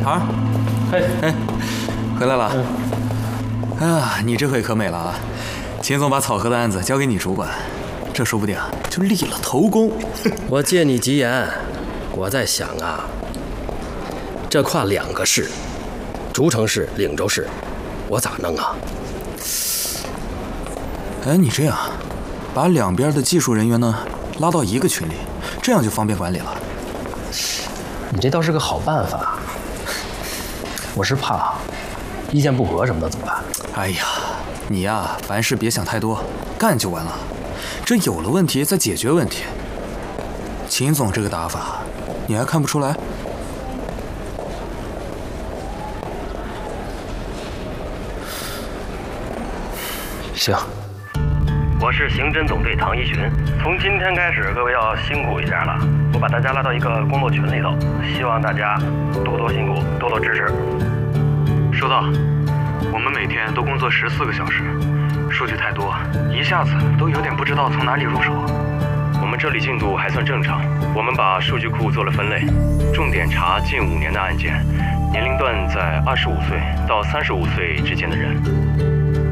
桃儿， 哎， 回来了。哎呀，你这回可美了啊！秦总把草河的案子交给你主管，这说不定就立了头功。 我借你吉言，我在想啊，这跨2个市，竹城市、岭州市，我咋弄啊？ 哎，你这样，把两边的技术人员呢拉到一个群里，这样就方便管理了。 你这倒是个好办法，我是怕意见不合什么的怎么办？ 哎呀，你呀，凡事别想太多，干就完了。这有了问题再解决问题。秦总这个打法，你还看不出来？ 行。 我是刑侦总队唐一群，从今天开始，各位要辛苦一下了。我把大家拉到一个工作群里头，希望大家多多辛苦，多多支持。 收到。我们每天都工作14个小时，数据太多，一下子都有点不知道从哪里入手。 我们这里进度还算正常，我们把数据库做了分类，重点查近5年的案件，年龄段在25岁到35岁之间的人。